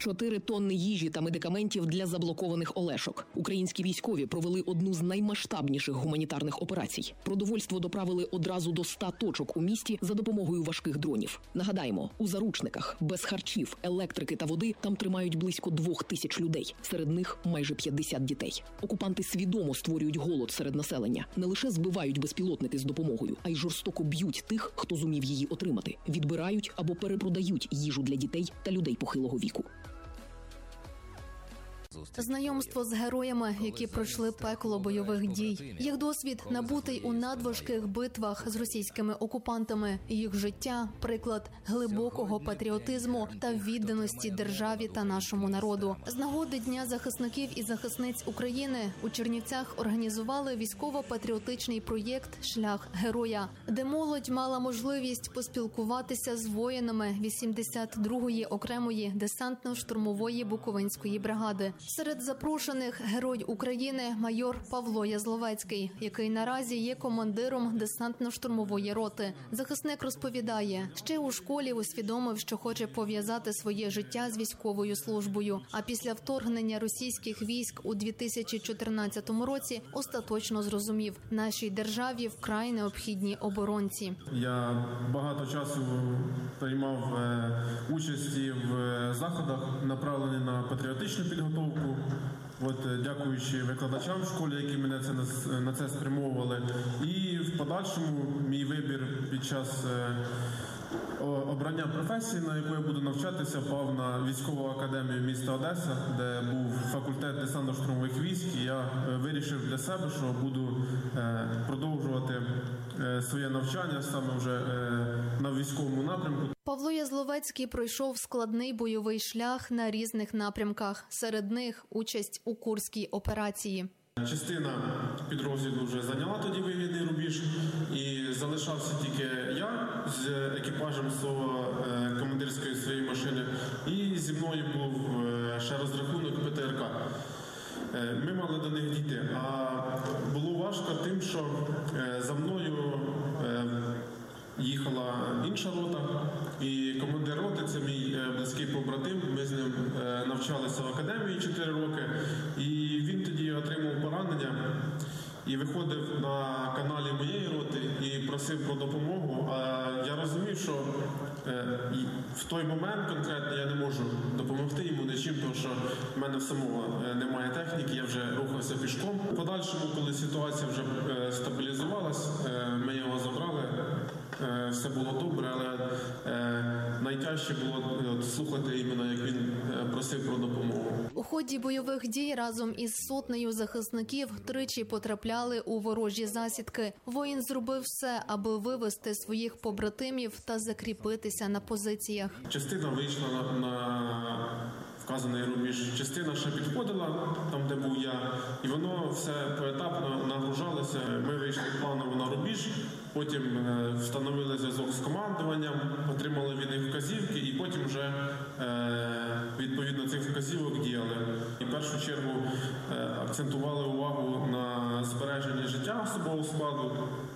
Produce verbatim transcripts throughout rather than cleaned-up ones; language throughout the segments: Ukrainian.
Чотири тонни їжі та медикаментів для заблокованих Олешок. Українські військові провели одну з наймасштабніших гуманітарних операцій. Продовольство доправили одразу до ста точок у місті за допомогою важких дронів. Нагадаємо, у заручниках, без харчів, електрики та води там тримають близько двох тисяч людей. Серед них майже п'ятдесят дітей. Окупанти свідомо створюють голод серед населення. Не лише збивають безпілотники з допомогою, а й жорстоко б'ють тих, хто зумів її отримати. Відбирають або перепродають їжу для дітей та людей похилого віку. Знайомство з героями, які пройшли пекло бойових дій. Їх досвід набутий у надважких битвах з російськими окупантами. Їх життя – приклад глибокого патріотизму та відданості державі та нашому народу. З нагоди Дня захисників і захисниць України у Чернівцях організували військово-патріотичний проєкт «Шлях героя», де молодь мала можливість поспілкуватися з воїнами вісімдесят другої окремої десантно-штурмової Буковинської бригади. Серед запрошених герой України майор Павло Язловецький, який наразі є командиром десантно-штурмової роти. Захисник розповідає, ще у школі усвідомив, що хоче пов'язати своє життя з військовою службою. А після вторгнення російських військ у дві тисячі чотирнадцятому році остаточно зрозумів, нашій державі вкрай необхідні оборонці. Я багато часу приймав участі в заходах, направлених на патріотичну підготовку. От, дякуючи викладачам в школі, які мене це, на це спрямовували. І в подальшому мій вибір під час е, обрання професії, на яку я буду навчатися, пав на військову академію міста Одеса, де був факультет десантно-штурмових військ. І я вирішив для себе, що буду е, продовжувати е, своє навчання саме вже е, на військовому напрямку. Павло Язловецький пройшов складний бойовий шлях на різних напрямках. Серед них участь у Курській операції. Частина підрозділу вже зайняла тоді вигідний рубіж, і залишався тільки я з екіпажем свого командирської своєї машини, і зі мною був ще розрахунок Пе Те Ер Ка. Ми мали до них дійти, а було важко тим, що за мною їхала інша рота, і командир роти – це мій близький побратим. Ми з ним навчалися в академії чотири роки, і він тоді отримав поранення і виходив на каналі моєї роти і просив про допомогу. А я розумів, що в той момент конкретно я не можу допомогти йому нічим, тому що в мене в самого немає техніки, я вже рухався пішком. В подальшому, коли ситуація вже стабілізувалась, ми його забрали. Все було добре, але е, найтяжче було от, слухати іменно, як він просив про допомогу. У ході бойових дій разом із сотнею захисників тричі потрапляли у ворожі засідки. Воїн зробив все, аби вивести своїх побратимів та закріпитися на позиціях. Частина вийшла на, на вказаний рубіж, частина ще підходила там, де був я, і воно все поетапно нагружалося. Ми вийшли планово на рубіж, потім е, встановили зв'язок з командуванням, отримали від них вказівки, і потім вже е, відповідно цих вказівок діяли. І в першу чергу е, акцентували увагу на збереженні життя особового складу,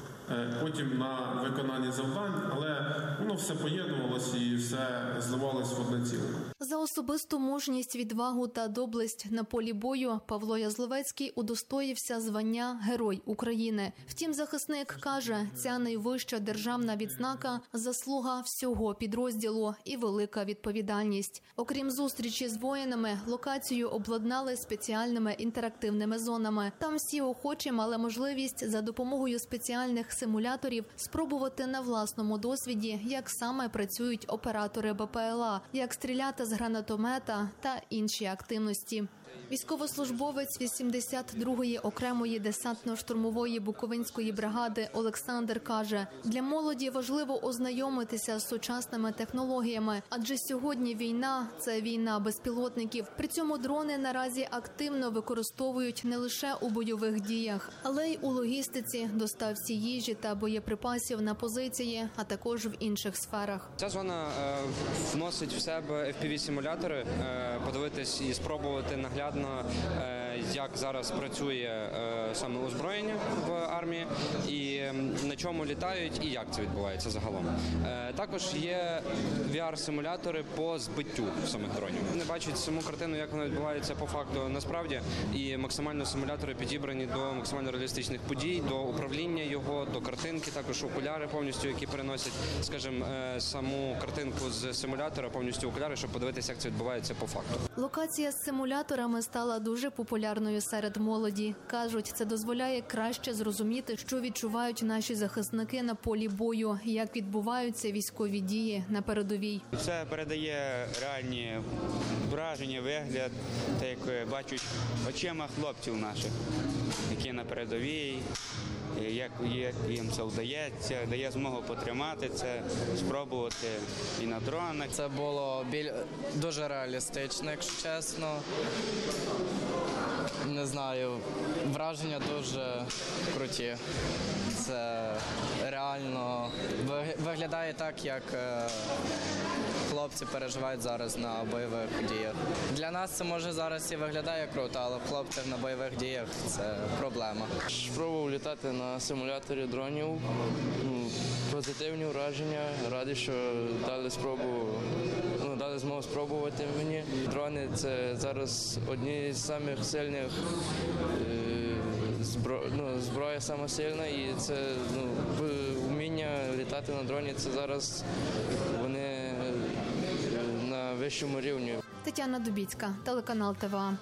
потім на виконанні завдань, але воно все поєднувалося і все зливалось в одне ціле. За особисту мужність, відвагу та доблесть на полі бою Павло Язловецький удостоївся звання Герой України. Втім, захисник каже, ця найвища державна відзнака – заслуга всього підрозділу і велика відповідальність. Окрім зустрічі з воїнами, локацію обладнали спеціальними інтерактивними зонами. Там всі охочі мали можливість за допомогою спеціальних симуляторів спробувати на власному досвіді, як саме працюють оператори Бе Пе Ел А, як стріляти з гранатомета та інші активності. Військовослужбовець вісімдесят другої окремої десантно-штурмової Буковинської бригади Олександр каже, для молоді важливо ознайомитися з сучасними технологіями, адже сьогодні війна – це війна безпілотників. При цьому дрони наразі активно використовують не лише у бойових діях, але й у логістиці, доставці їжі та боєприпасів на позиції, а також в інших сферах. Ця зона е, вносить в себе Еф Пі Ві-симулятори, е, подивитись і спробувати наглядно, е, як зараз працює саме озброєння в армії, і на чому літають, і як це відбувається загалом. Також є ві ар-симулятори по збиттю самих дронів. Вони бачать саму картину, як вона відбувається по факту насправді, і максимально симулятори підібрані до максимально реалістичних подій, до управління його, до картинки, також окуляри повністю, які переносять, скажімо, саму картинку з симулятора повністю окуляри, щоб подивитися, як це відбувається по факту. Локація з симуляторами стала дуже популярною серед молоді. Кажуть, це дозволяє краще зрозуміти, що відчувають наші захисники на полі бою, як відбуваються військові дії на передовій. Це передає реальні враження, вигляд, так як бачать очима хлопців наших, які на передовій, як їм це вдається, дає змогу потримати це, спробувати і на дронах. Це було біль... дуже реалістично, якщо чесно. Не знаю, враження дуже круті. Це реально виглядає так, як хлопці переживають зараз на бойових діях. Для нас це може зараз і виглядає круто, але в хлопців на бойових діях це проблема. Спробував літати на симуляторі дронів. Позитивні враження. Радий, що дали спробу, ну, дали змогу спробувати мені. Дрони – це зараз одні з самих сильних збро... ну, зброя сама сильна, і це ну, вміння літати на дроні. Це зараз вони на вищому рівні. Тетяна Дубіцька, телеканал Т В А.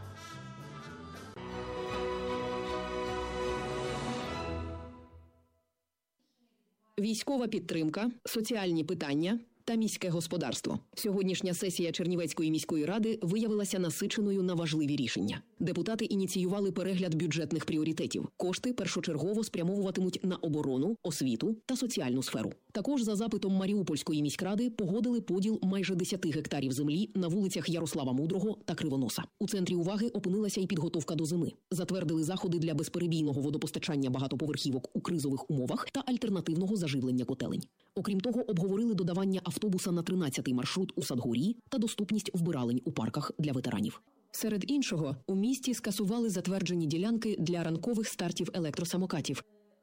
Військова підтримка, соціальні питання та міське господарство. Сьогоднішня сесія Чернівецької міської ради виявилася насиченою на важливі рішення. Депутати ініціювали перегляд бюджетних пріоритетів. Кошти першочергово спрямовуватимуть на оборону, освіту та соціальну сферу. Також за запитом Маріупольської міськради погодили поділ майже десяти гектарів землі на вулицях Ярослава Мудрого та Кривоноса. У центрі уваги опинилася і підготовка до зими. Затвердили заходи для безперебійного водопостачання багатоповерхівок у кризових умовах та альтернативного заживлення котелень. Окрім того, обговорили додавання автобуса на тринадцятий маршрут у Садгорі та доступність вбиралень у парках для ветеранів. Серед іншого, у місті скасували затверджені ділянки для ранкових стартів електросамокатів.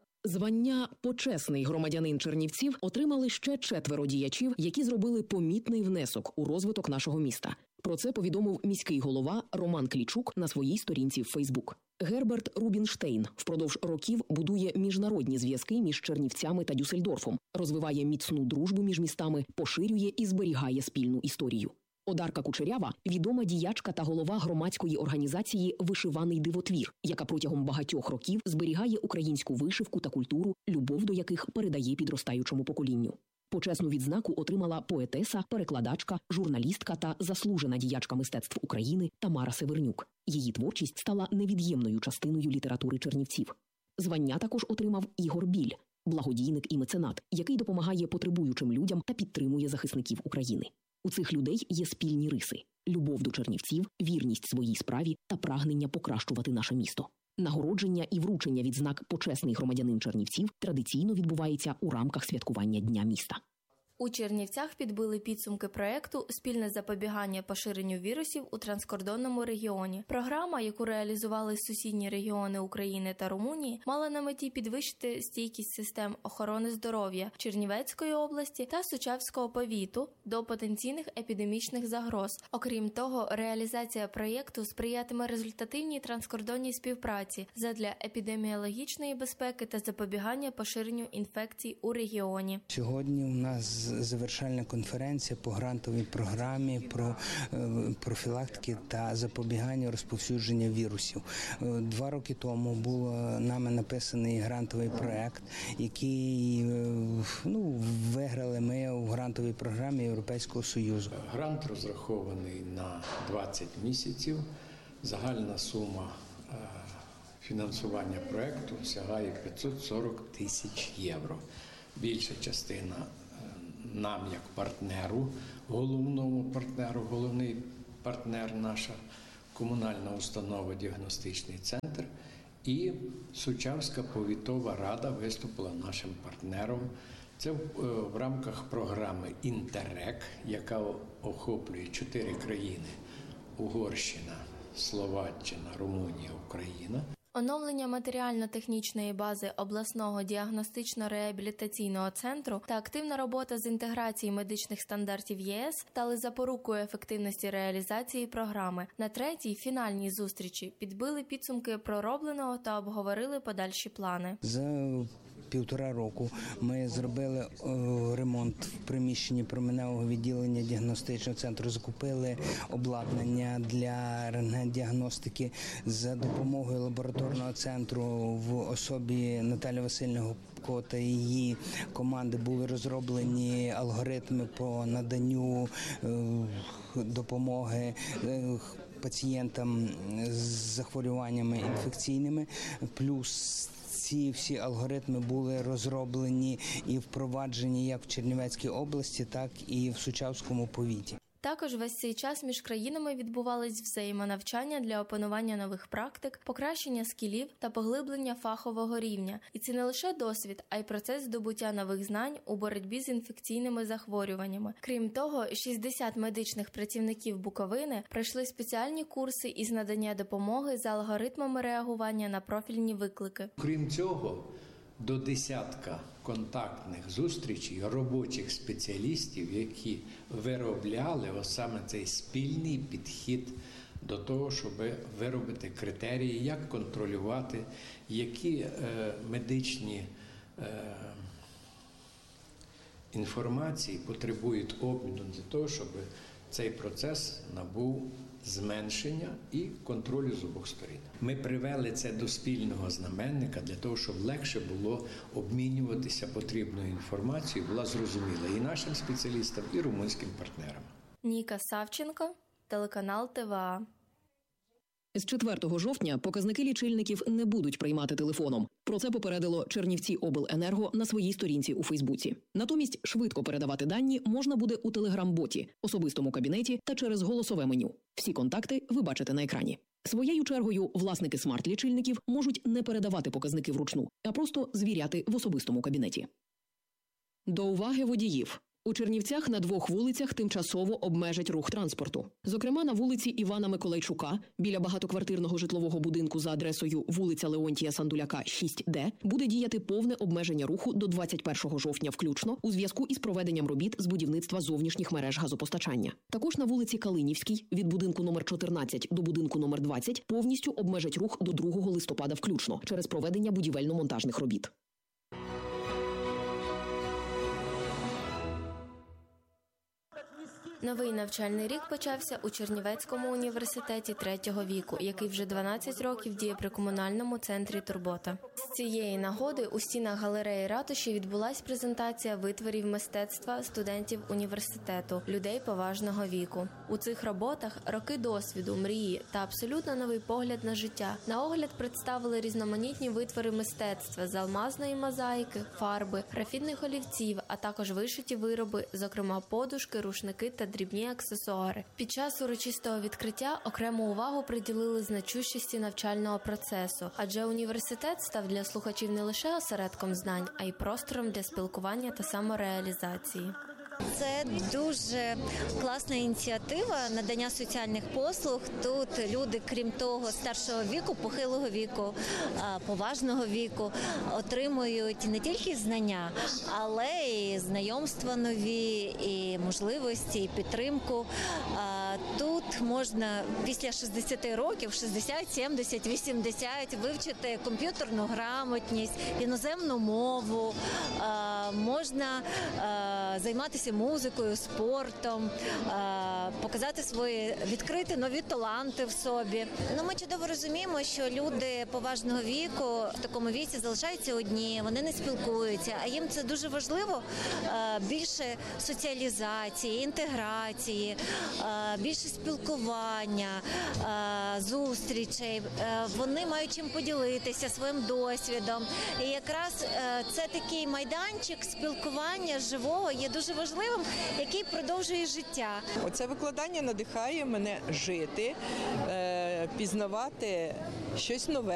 Звання «Почесний громадянин Чернівців» отримали ще четверо діячів, які зробили помітний внесок у розвиток нашого міста. Про це повідомив міський голова Роман Клічук на своїй сторінці в Фейсбук. Герберт Рубінштейн впродовж років будує міжнародні зв'язки між Чернівцями та Дюссельдорфом, розвиває міцну дружбу між містами, поширює і зберігає спільну історію. Одарка Кучерява – відома діячка та голова громадської організації «Вишиваний дивотвір», яка протягом багатьох років зберігає українську вишивку та культуру, любов до яких передає підростаючому поколінню. Почесну відзнаку отримала поетеса, перекладачка, журналістка та заслужена діячка мистецтв України Тамара Севернюк. Її творчість стала невід'ємною частиною літератури чернівців. Звання також отримав Ігор Біль, благодійник і меценат, який допомагає потребуючим людям та підтримує захисників України. У цих людей є спільні риси – любов до чернівців, вірність своїй справі та прагнення покращувати наше місто. Нагородження і вручення відзнак «Почесний громадянин Чернівців» традиційно відбувається у рамках святкування Дня міста. У Чернівцях підбили підсумки проєкту «Спільне запобігання поширенню вірусів у транскордонному регіоні». Програма, яку реалізували сусідні регіони України та Румунії, мала на меті підвищити стійкість систем охорони здоров'я Чернівецької області та Сучавського повіту до потенційних епідемічних загроз. Окрім того, реалізація проєкту сприятиме результативній транскордонній співпраці задля епідеміологічної безпеки та запобігання поширенню інфекцій у регіоні. Сьогодні у нас завершальна конференція по грантовій програмі про профілактики та запобігання розповсюдження вірусів. Два роки тому був нами написаний грантовий проект, який ну, виграли ми у грантовій програмі Європейського Союзу. Грант розрахований на двадцять місяців. Загальна сума фінансування проекту сягає п'ятсот сорок тисяч євро. Більша частина нам як партнеру, головному партнеру, головний партнер наша комунальна установа «Діагностичний центр», і Сучавська повітова рада виступила нашим партнером. Це в рамках програми «Інтеррек», яка охоплює чотири країни – Угорщина, Словаччина, Румунія, Україна. Оновлення матеріально-технічної бази обласного діагностично-реабілітаційного центру та активна робота з інтеграції медичних стандартів ЄС стали запорукою ефективності реалізації програми. На третій, фінальній зустрічі підбили підсумки проробленого та обговорили подальші плани. За півтора року ми зробили о, ремонт в приміщенні променевого відділення діагностичного центру, закупили обладнання для рентгендіагностики. За допомогою лабораторного центру в особі Наталії Васильівни Гопко та її команди були розроблені алгоритми по наданню е, допомоги е, пацієнтам з захворюваннями інфекційними, плюс ці всі алгоритми були розроблені і впроваджені як в Чернівецькій області, так і в Сучавському повіті. Також весь цей час між країнами відбувались взаємонавчання для опанування нових практик, покращення скілів та поглиблення фахового рівня. І це не лише досвід, а й процес здобуття нових знань у боротьбі з інфекційними захворюваннями. Крім того, шістдесят медичних працівників Буковини пройшли спеціальні курси із надання допомоги за алгоритмами реагування на профільні виклики. Крім цього, до десятка контактних зустрічей робочих спеціалістів, які виробляли ось саме цей спільний підхід до того, щоб виробити критерії, як контролювати, які е, медичні е, інформації потребують обміну для того, щоб цей процес набув зменшення і контролю з обох сторін. Ми привели це до спільного знаменника для того, щоб легше було обмінюватися потрібною інформацією, була зрозуміла і нашим спеціалістам, і румунським партнерам. Ніка Савченко, телеканал ТВА. З четвертого жовтня показники лічильників не будуть приймати телефоном. Про це попередило Чернівціобленерго на своїй сторінці у Фейсбуці. Натомість швидко передавати дані можна буде у телеграм-боті, особистому кабінеті та через голосове меню. Всі контакти ви бачите на екрані. Своєю чергою власники смарт-лічильників можуть не передавати показники вручну, а просто звіряти в особистому кабінеті. До уваги водіїв. У Чернівцях на двох вулицях тимчасово обмежать рух транспорту. Зокрема, на вулиці Івана Миколайчука, біля багатоквартирного житлового будинку за адресою вулиця Леонтія Сандуляка, шість Д, буде діяти повне обмеження руху до двадцять першого жовтня включно у зв'язку із проведенням робіт з будівництва зовнішніх мереж газопостачання. Також на вулиці Калинівській, від будинку номер чотирнадцять до будинку номер двадцять, повністю обмежать рух до другого листопада включно через проведення будівельно-монтажних робіт. Новий навчальний рік почався у Чернівецькому університеті третього віку, який вже дванадцять років діє при комунальному центрі «Турбота». З цієї нагоди у стінах галереї ратуші відбулась презентація витворів мистецтва студентів університету, людей поважного віку. У цих роботах роки досвіду, мрії та абсолютно новий погляд на життя. На огляд представили різноманітні витвори мистецтва з алмазної мозаїки, фарби, графітних олівців, а також вишиті вироби, зокрема подушки, рушники та дрібні аксесуари. Під час урочистого відкриття окрему увагу приділили значущості навчального процесу, адже університет став для слухачів не лише осередком знань, а й простором для спілкування та самореалізації. Це дуже класна ініціатива надання соціальних послуг. Тут люди, крім того, старшого віку, похилого віку, поважного віку, отримують не тільки знання, але і знайомства нові, і можливості, і підтримку. Тут можна після шістдесяти років, шістдесят, сімдесят, вісімдесят, вивчити комп'ютерну грамотність, іноземну мову, можна займатися музикою, спортом, показати свої, відкрити нові таланти в собі. Ну, ми чудово розуміємо, що люди поважного віку в такому віці залишаються одні, вони не спілкуються, а їм це дуже важливо, більше соціалізації, інтеграції, більше спілкування, зустрічей. Вони мають чим поділитися своїм досвідом. І якраз це такий майданчик спілкування живого є дуже важливим, який продовжує життя. Оце викладання надихає мене жити, пізнавати щось нове.